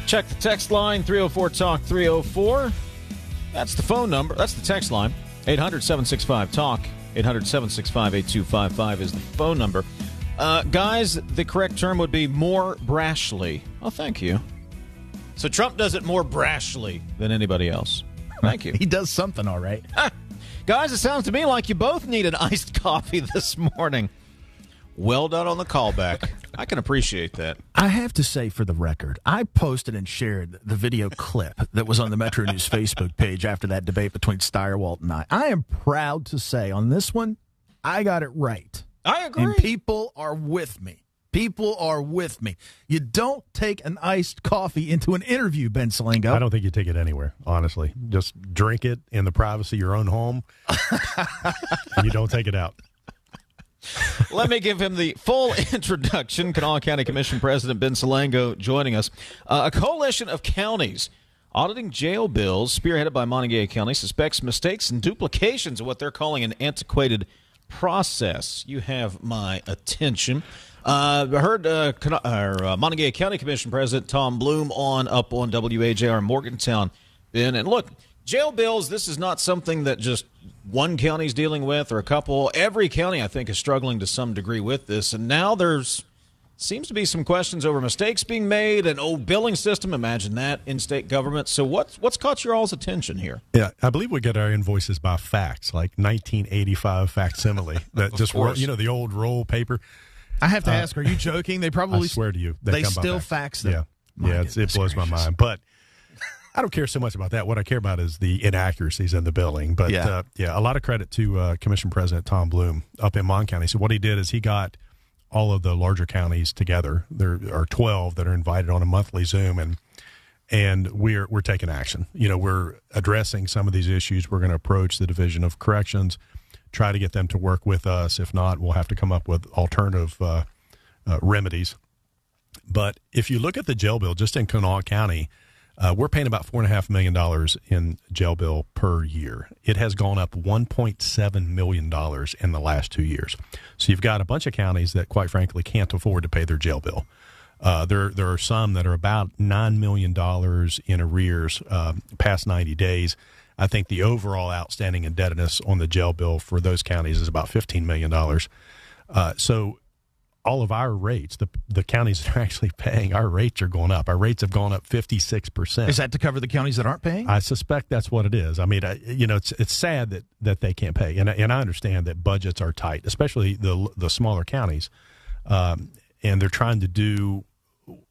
Check the text line, 304-TALK 304. That's the phone number. That's the text line. 800-765-TALK. 800-765-8255 is the phone number. Guys, the correct term would be more brashly. Oh, thank you. So Trump does it more brashly than anybody else. Thank you. He does something all right. Guys, it sounds to me like you both need an iced coffee this morning. Well done on the callback. I can appreciate that. I have to say, for the record, I posted and shared the video clip that was on the Metro News Facebook page after that debate between Steyerwalt and I. I am proud to say on this one, I got it right. I agree. And people are with me. People are with me. You don't take an iced coffee into an interview, Ben Salingo. I don't think you take it anywhere, honestly. Just drink it in the privacy of your own home, and you don't take it out. Let me give him the full introduction. Kanawha County Commission President Ben Salingo joining us. A coalition of counties auditing jail bills spearheaded by Montague County suspects mistakes and duplications of what they're calling an antiquated process. You have my attention. I heard Montague County Commission President Tom Bloom up on WAJR Morgantown, Ben. And look, jail bills, this is not something that just one county's dealing with or a couple. Every county, I think, is struggling to some degree with this. And now there's seems to be some questions over mistakes being made, an old billing system. Imagine that in state government. So what's caught your all's attention here? Yeah, I believe we get our invoices by fax, like 1985 facsimile. That just the old roll paper. I have to ask, are you joking? They probably I swear to you, they still fax them. Yeah, it blows my mind. But I don't care so much about that. What I care about is the inaccuracies in the billing. But a lot of credit to Commission President Tom Bloom up in Mon County. So what he did is he got all of the larger counties together. There are 12 that are invited on a monthly Zoom, and we're taking action. We're addressing some of these issues. We're going to approach the Division of Corrections, try to get them to work with us. If not, we'll have to come up with alternative remedies. But if you look at the jail bill, just in Kanawha County, we're paying about $4.5 million in jail bill per year. It has gone up $1.7 million in the last 2 years. So you've got a bunch of counties that, quite frankly, can't afford to pay their jail bill. There are some that are about $9 million in arrears past 90 days. I think the overall outstanding indebtedness on the jail bill for those counties is about $15 million. So all of our rates, the counties that are actually paying, our rates are going up. Our rates have gone up 56%. Is that to cover the counties that aren't paying? I suspect that's what it is. I mean, it's sad that they can't pay. And I understand that budgets are tight, especially the smaller counties. And they're trying to do